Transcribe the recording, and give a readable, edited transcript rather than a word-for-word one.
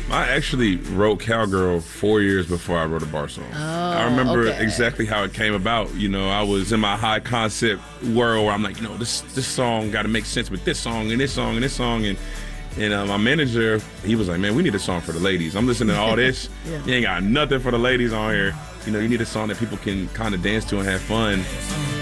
I actually wrote Cowgirl 4 years before I wrote a bar song. I remember exactly how it came about. You know, I was in my high concept world where I'm like, you know, this song got to make sense with this song and this song and this song. And my manager, he was like, man, we need a song for the ladies. I'm listening to all this. You ain't got nothing for the ladies on here. You know, you need a song that people can kind of dance to and have fun.